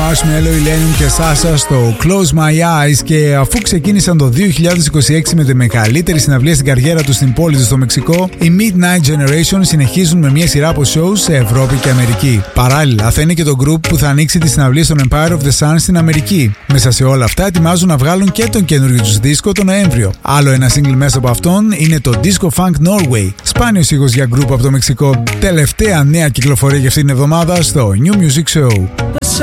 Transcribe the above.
Marshmello, Illenium και Sasha στο Close My Eyes. Και αφού ξεκίνησαν το 2026 με τη μεγαλύτερη συναυλία στην καριέρα του στην πόλη του στο Μεξικό, οι Midnight Generation συνεχίζουν με μια σειρά από shows σε Ευρώπη και Αμερική. Παράλληλα, θα είναι και το group που θα ανοίξει τη συναυλία στον Empire of the Sun στην Αμερική. Μέσα σε όλα αυτά, ετοιμάζουν να βγάλουν και τον καινούριο τους δίσκο τον Νοέμβριο. Άλλο ένα single μέσα από αυτόν είναι το Disco Funk Norway. Σπάνιος ήχος για group από το Μεξικό. Τελευταία νέα κυκλοφορία για αυτήν την εβδομάδα στο New Music Show.